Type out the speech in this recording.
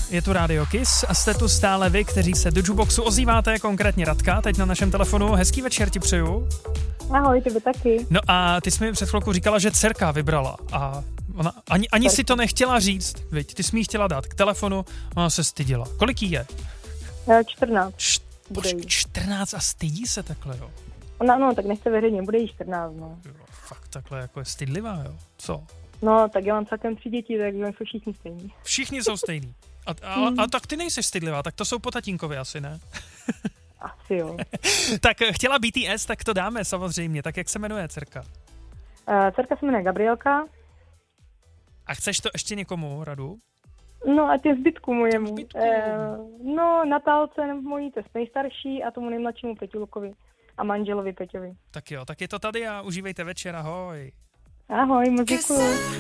je tu Radio Kiss a jste tu stále vy, kteří se do Jukeboxu ozýváte, konkrétně Radka, teď na našem telefonu. Hezký večer ti přeju. Ahoj, ty taky. No a ty jsi mi před chvilkou říkala, že dcerka vybrala a ona ani si to nechtěla říct, viď? Ty jsi mi ji chtěla dát k telefonu, ona se styděla. Kolik jí je? 14. 14 a stydí se takhle, jo? Ona, no, tak nechce veřejně, bude jí 14, no. Jo, fakt takhle jako je stydlivá, jo? Co? No, tak já mám celkem 3 děti, tak jsou všichni stejní. Všichni jsou stejní. A tak ty nejsi stydlivá, tak to jsou po tatínkovi asi, ne? Asi jo. Tak chtěla BTS, tak to dáme samozřejmě. Tak jak se jmenuje dcerka? Dcerka se jmenuje Gabrielka. A chceš to ještě někomu, Radu? No a ty zbytku mojemu. No, Natálce nebo mojí, to je nejstarší a tomu nejmladšímu Peťulkovi a manželovi Peťovi. Tak jo, tak je to tady a užívejte večer, ahoj. Ahoj, moc děkuju.